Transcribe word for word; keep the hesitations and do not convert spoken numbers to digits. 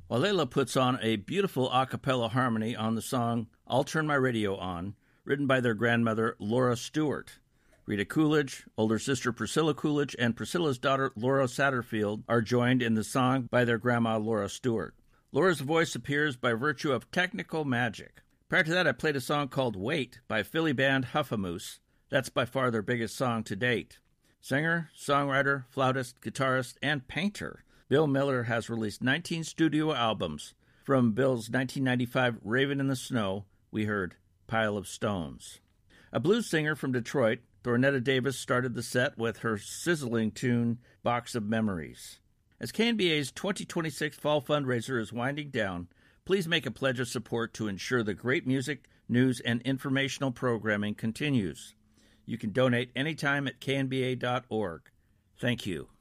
Walela puts on a beautiful a cappella harmony on the song I'll Turn My Radio On, written by their grandmother Laura Stewart. Rita Coolidge, older sister Priscilla Coolidge, and Priscilla's daughter Laura Satterfield are joined in the song by their grandma Laura Stewart. Laura's voice appears by virtue of technical magic. Prior to that, I played a song called Wait by Philly band Huffamoose. That's by far their biggest song to date. Singer, songwriter, flautist, guitarist, and painter, Bill Miller has released nineteen studio albums. From Bill's nineteen ninety-five Raven in the Snow, we heard Pile of Stones. A blues singer from Detroit, Thornetta Davis started the set with her sizzling tune, Box of Memories. As K N B A's twenty twenty-six Fall Fundraiser is winding down, please make a pledge of support to ensure the great music, news, and informational programming continues. You can donate anytime at k n b a dot org. Thank you.